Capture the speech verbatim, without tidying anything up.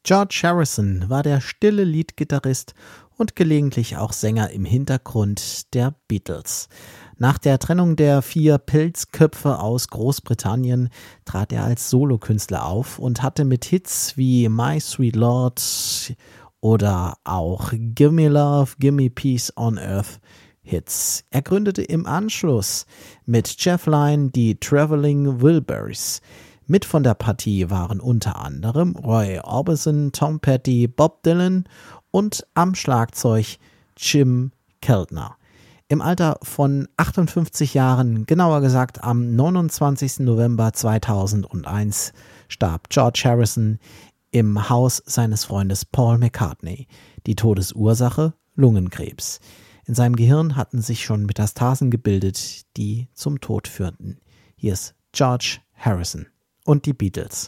George Harrison war der stille Leadgitarrist und gelegentlich auch Sänger im Hintergrund der Beatles. Nach der Trennung der vier Pilzköpfe aus Großbritannien trat er als Solokünstler auf und hatte mit Hits wie My Sweet Lord oder auch Gimme Love, Gimme Peace on Earth Hits. Er gründete im Anschluss mit Jeff Lynne die Traveling Wilburys. Mit von der Partie waren unter anderem Roy Orbison, Tom Petty, Bob Dylan und am Schlagzeug Jim Keltner. Im Alter von achtundfünfzig Jahren, genauer gesagt am neunundzwanzigsten November zweitausendeins, starb George Harrison im Haus seines Freundes Paul McCartney. Die Todesursache Lungenkrebs. In seinem Gehirn hatten sich schon Metastasen gebildet, die zum Tod führten. Hier ist George Harrison und die Beatles.